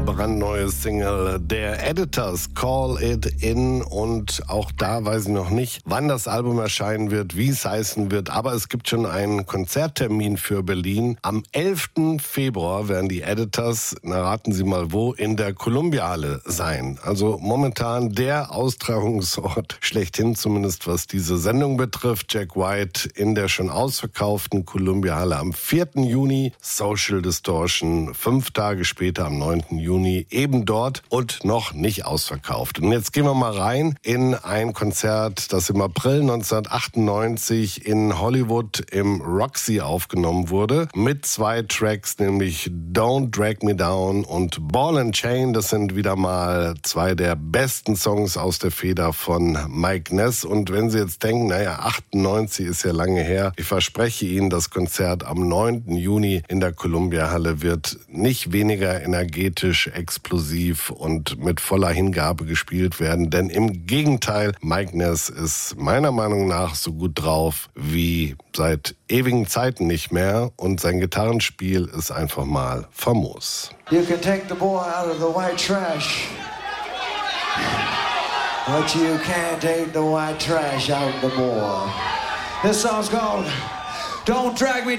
brandneue Single der Editors, Call It In. Und auch da weiß ich noch nicht, wann das Album erscheinen wird, wie es heißen wird. Aber es gibt schon einen Konzerttermin für Berlin. Am 11. Februar werden die Editors, na raten Sie mal wo, in der Columbia-Halle sein. Also momentan der Austragungsort schlechthin, zumindest was diese Sendung betrifft. Jack White in der schon ausverkauften Columbia-Halle am 4. Juni. Social Distortion 5 Tage später am 9. Juni eben dort und noch nicht ausverkauft. Und jetzt gehen wir mal rein in ein Konzert, das im April 1998 in Hollywood im Roxy aufgenommen wurde, mit 2 Tracks, nämlich Don't Drag Me Down und Ball and Chain. Das sind wieder mal 2 der besten Songs aus der Feder von Mike Ness. Und wenn Sie jetzt denken, 98 ist ja lange her, ich verspreche Ihnen, das Konzert am 9. Juni in der Columbia-Halle wird nicht weniger energetisch, explosiv und mit voller Hingabe gespielt werden. Denn im Gegenteil, Mike Ness ist meiner Meinung nach so gut drauf wie seit ewigen Zeiten nicht mehr. Und sein Gitarrenspiel ist einfach mal famos. You can take the boy out of the white trash, but you can't take the white trash out of the boy. This song's called Don't Drag Me